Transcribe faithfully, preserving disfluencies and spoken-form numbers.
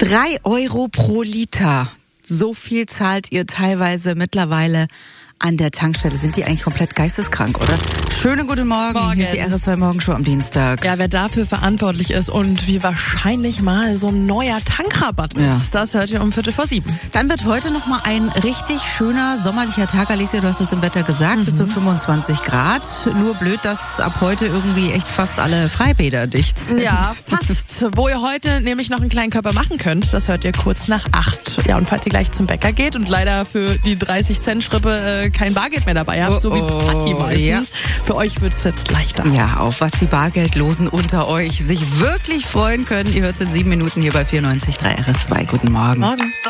Drei Euro pro Liter. So viel zahlt ihr teilweise mittlerweile an der Tankstelle. Sind die eigentlich komplett geisteskrank, oder? Schönen guten Morgen. Morgen. Hier ist die R S zwei Morgenshow am Dienstag. Ja, wer dafür verantwortlich ist und wie wahrscheinlich mal so ein neuer Tankrabatt ist, Ja. das hört ihr um Viertel vor sieben. Dann wird heute noch mal ein richtig schöner sommerlicher Tag. Alicia, du hast es im Wetter gesagt, Mhm. bis zu fünfundzwanzig Grad. Nur blöd, dass ab heute irgendwie echt fast alle Freibäder dicht sind. Ja, fast. Wo ihr heute nämlich noch einen kleinen Körper machen könnt, das hört ihr kurz nach acht. Ja, und falls ihr gleich zum Bäcker geht und leider für die dreißig Cent Schrippe äh, kein Bargeld mehr dabei habt, Oh, so wie oh, Patti meistens, ja. für euch wird's jetzt leichter. Ja, auf was die Bargeldlosen unter euch sich wirklich freuen können. Ihr hört es in sieben Minuten hier bei vierundneunzig Komma drei R S zwei. Guten Morgen. Morgen.